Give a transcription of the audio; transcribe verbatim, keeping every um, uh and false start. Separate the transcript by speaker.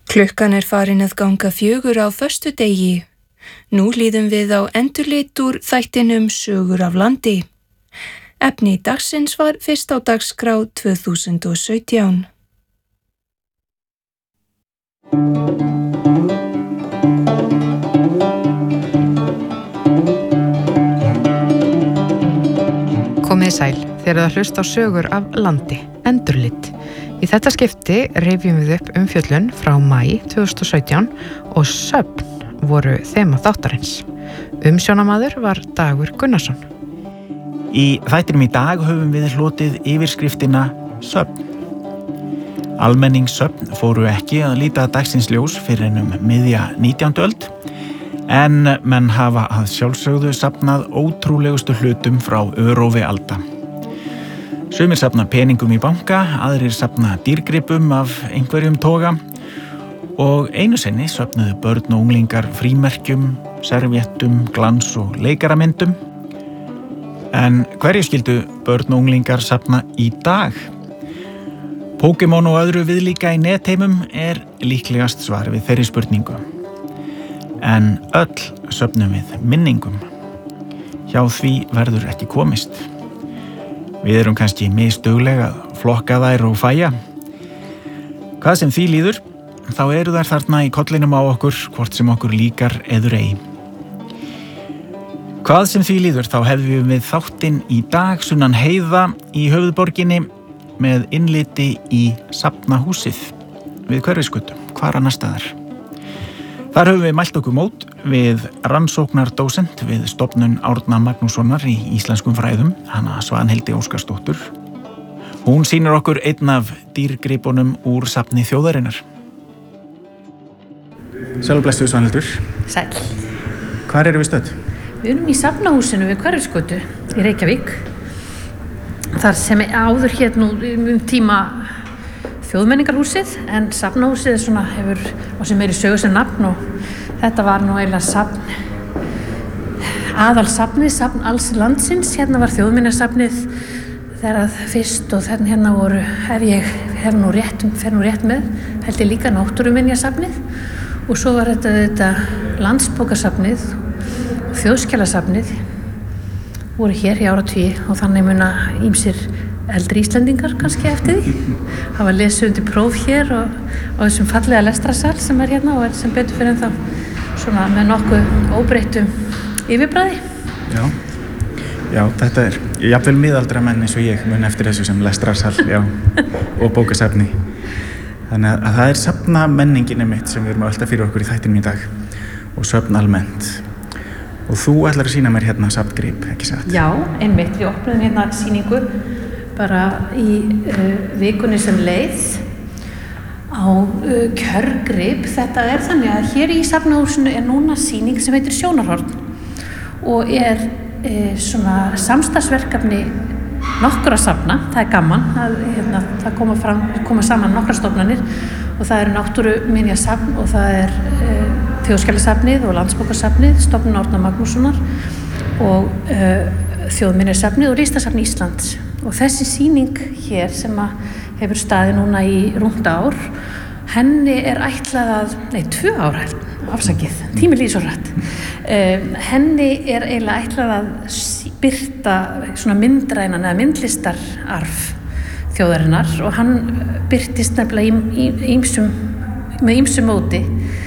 Speaker 1: Klukkan er farin að ganga fjögur á föstudegi. Nú líðum við á endurlit úr þættinum Sögur af landi. Efni dagsins var fyrst á dagskrá tvö þúsund og sautján.
Speaker 2: Komið sæl, þeir eru að hlusta á Sögur af landi, endurlit. Í þetta skipti rifjum við upp umfjöllun frá maí tvö þúsund og sautján og söfn voru þema þáttarins. Umsjónamaður var Dagur Gunnarsson.
Speaker 3: Í þættinum í dag höfum við hlotið yfirskriftina söfn. Almenningssöfn fóru ekki að líta dagsins ljós fyrir ennum miðja nítjándu öld, en menn hafa að sjálfsögðu safnað ótrúlegustu hlutum frá örófi alda. Sumir safna peningum í banka, aðrir safna dýrgripum af einhverjum toga og einu sinni söfnuðu börn og unglingar frímerkjum, servéttum, glans og leikaramyndum. En hverju skildu börn og unglingar safna í dag? Pokémon og öðru viðlíka í netheimum er líklegast svar við þeirri spurningu. En öll söfnum við minningum. Hjá því verður ekki komist. Við erum kannski misduglega að flokka þær og fæja. Hvað sem því líður, þá eru þær þarna í kollinum á okkur, hvort sem okkur líkar eður ei. Hvað sem því líður, þá hefðum við þáttinn í dag sunnan heiða í höfuðborginni með innliti í safnahúsið við Hverfisgötu, hvar annars staðar. Þar höfum við mælt okkur mót við rannsóknardósent við stofnun Árna Magnússonar í íslenskum fræðum, hana Svanhildi Óskarsdóttur. Hún sýnir okkur einn af dýrgripunum úr safni þjóðarinnar. Sælblessuð Svanhildur.
Speaker 4: Sæl.
Speaker 3: Hvar erum við stödd?
Speaker 4: Við erum í safnahúsinu við Hverfisgötu í Reykjavík. Þar sem áður hér nú um tíma þjóðmenningarhúsið, en safnahúsið svona hefur á sem meiri sögu sem nafn og þetta var nú eiginlega safn, aðalsafnið, safn alls landsins. Hérna var þjóðminjasafnið þegar að fyrst og þarna hérna voru, ef ég hef nú rétt, fer nú rétt með, held ég líka náttúruminjasafnið og svo var þetta, þetta landsbókasafnið og þjóðskjalasafnið voru hér í áratugi og þannig muna ýmsir eldri Íslendingar kannski eftir því. Hafa lesið undir próf hér og á þessum fallega lestrarsal sem er hérna og er sem betur fyrir en þá svona með nokkuð óbreyttum yfirbragði.
Speaker 3: Já, já, þetta er jafnvel miðaldra menn eins og ég mun eftir þessu sem lestrarsal, já, og bókasafni. Þannig að, að það er safnamenningin mitt sem við erum að velta fyrir okkur í þættinum í dag og söfn almennt. Og þú ætlar að sýna mér hérna safngrip, ekki satt?
Speaker 4: Já, einmitt. Við opnuðum hérna sýningu bara í uh, vikunni sem leið á uh, kjörgrip. Þetta er þannig að hér í safnahúsinu er núna sýning sem heitir Sjónarhorn og er uh, svona samstarfsverkefni nokkura safna. Það er gaman að hérna, það koma, fram, koma saman nokkra stofnanir og það eru náttúruminjasafn og það er uh, Þjóðskjalasafnið og Landsbókasafnið, stofnun Árna Magnússonar og uh, Þjóðminjasafnið og Listasafn Íslands. Og þessi sýning hér sem að hefur staðið núna í rúmt ár, henni er ætlað að, nei, tvö ár held, afsakið, tími líður svo hratt. Um, henni er eiginlega ætlað að birta svona myndrænan eða myndlistararf þjóðarinnar og hann birtist nefnilega í, í, í ýmsum, með ýmsum móti.